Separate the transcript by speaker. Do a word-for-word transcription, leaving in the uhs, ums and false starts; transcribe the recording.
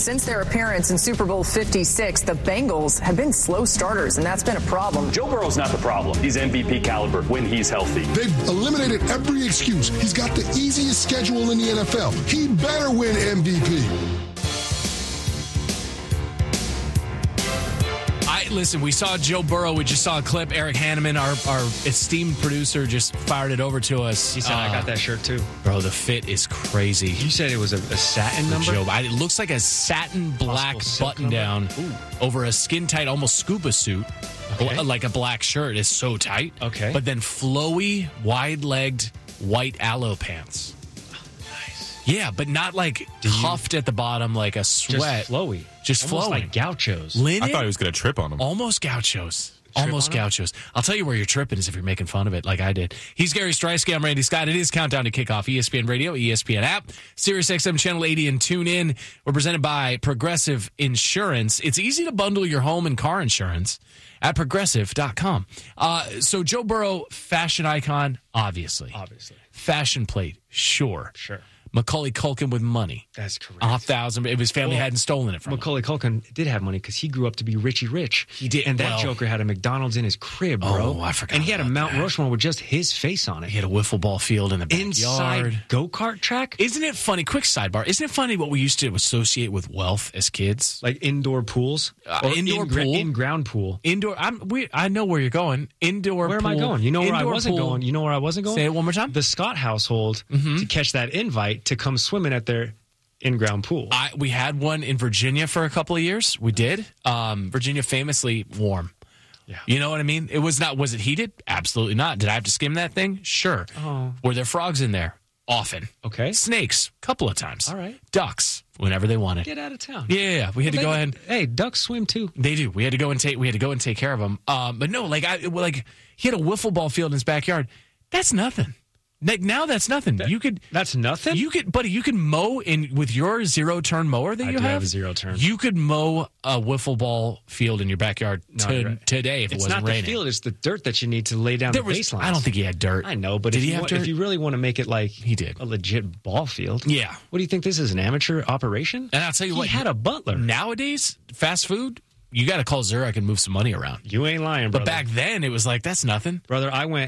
Speaker 1: since their appearance in Super Bowl fifty-six, the Bengals have been slow starters, and that's been a problem.
Speaker 2: Joe Burrow's not the problem. He's M V P caliber when he's healthy.
Speaker 3: They've eliminated every excuse. He's got the easiest schedule in the N F L. He better win M V P.
Speaker 4: I, listen, we saw Joe Burrow. We just saw a clip. Eric Hanneman, our, our esteemed producer, just fired it over to us.
Speaker 5: He said, uh, I got that shirt too.
Speaker 4: Bro, the fit is crazy.
Speaker 5: You said it was a, a satin number?
Speaker 4: Joe, I, it looks like a satin black button down over a skin-tight, almost scuba suit.
Speaker 5: Okay.
Speaker 4: Like a black shirt. It's so tight.
Speaker 5: Okay.
Speaker 4: But then flowy, wide-legged, white aloe pants. Yeah, but not like huffed at the bottom like a sweat.
Speaker 5: Just flowy.
Speaker 4: Just
Speaker 5: Almost
Speaker 4: flowing.
Speaker 5: like gauchos.
Speaker 4: Linen?
Speaker 6: I thought he was going to trip on him.
Speaker 4: Almost gauchos.
Speaker 5: Trip
Speaker 4: Almost gauchos. I'll tell you where you're tripping is if you're making fun of it like I did. He's Gary Streisky. I'm Randy Scott. It is Countdown to Kickoff. E S P N Radio, E S P N app, Sirius X M Channel eighty, and tune in. We're presented by Progressive Insurance. It's easy to bundle your home and car insurance at progressive dot com. Uh, so Joe Burrow, fashion icon, obviously.
Speaker 5: Obviously.
Speaker 4: Fashion plate, sure.
Speaker 5: Sure.
Speaker 4: Macaulay Culkin with money.
Speaker 5: That's correct.
Speaker 4: A thousand. If his family
Speaker 5: Well,
Speaker 4: hadn't stolen it from him.
Speaker 5: Macaulay Culkin did have money because he grew up to be Richie Rich.
Speaker 4: He did.
Speaker 5: And that
Speaker 4: Well-
Speaker 5: Joker had a McDonald's in his crib, bro.
Speaker 4: Oh, I forgot
Speaker 5: And he had a
Speaker 4: about
Speaker 5: Mount
Speaker 4: that.
Speaker 5: Rushmore with just his face on it.
Speaker 4: He had a wiffle ball field in the backyard.
Speaker 5: Inside go-kart track?
Speaker 4: Isn't it funny? Quick sidebar. Isn't it funny what we used to associate with wealth as kids?
Speaker 5: Like indoor pools?
Speaker 4: Uh,
Speaker 5: Or
Speaker 4: indoor
Speaker 5: in, gra-
Speaker 4: pool?
Speaker 5: In-ground pool.
Speaker 4: Indoor. I'm. We. I know where you're going. Indoor.
Speaker 5: Where am I
Speaker 4: pool.
Speaker 5: going? You know where I
Speaker 4: Indoor
Speaker 5: wasn't
Speaker 4: pool.
Speaker 5: going? You know where I wasn't going?
Speaker 4: Say it one more time.
Speaker 5: The Scott household to catch that invite to come swimming at their in-ground pool.
Speaker 4: I, we had one in Virginia for a couple of years. We did. Um, Virginia famously warm.
Speaker 5: Yeah.
Speaker 4: You know what I mean? It was not. Was it heated? Absolutely not. Did I have to skim that thing? Sure.
Speaker 5: Oh.
Speaker 4: Were there frogs in there? Often.
Speaker 5: Okay.
Speaker 4: Snakes, couple of times.
Speaker 5: All right.
Speaker 4: Ducks, whenever they wanted.
Speaker 5: Get out of town.
Speaker 4: Yeah, yeah, yeah. We had
Speaker 5: Well,
Speaker 4: to go
Speaker 5: they-
Speaker 4: ahead.
Speaker 5: Hey, ducks swim too.
Speaker 4: They do. We had to go and take. We had to go and take care of them. Um, but no, like I, well, like he had a wiffle ball field in his backyard. That's nothing. Like now, that's nothing. You could.
Speaker 5: That's nothing?
Speaker 4: You could, buddy. You could mow in with your zero turn mower that
Speaker 5: I
Speaker 4: you
Speaker 5: do
Speaker 4: have.
Speaker 5: have a zero turn.
Speaker 4: You could mow a wiffle ball field in your backyard
Speaker 5: No,
Speaker 4: to,
Speaker 5: you're right.
Speaker 4: today if it
Speaker 5: It's
Speaker 4: wasn't
Speaker 5: not
Speaker 4: raining.
Speaker 5: the field; it's the dirt that you need to lay down
Speaker 4: There
Speaker 5: the
Speaker 4: was-
Speaker 5: baseline.
Speaker 4: I don't think he had dirt.
Speaker 5: I know, but
Speaker 4: Did
Speaker 5: if
Speaker 4: he
Speaker 5: you
Speaker 4: have
Speaker 5: want,
Speaker 4: dirt?
Speaker 5: if you really want to make it like
Speaker 4: He did.
Speaker 5: a legit ball field,
Speaker 4: Yeah.
Speaker 5: What do you think this is? An amateur operation?
Speaker 4: And I'll tell you
Speaker 5: he
Speaker 4: what,
Speaker 5: had a butler.
Speaker 4: Nowadays, fast food, you got to call Zurich and move some money around.
Speaker 5: You ain't lying, brother.
Speaker 4: But back then, it was like that's nothing.
Speaker 5: brother, I went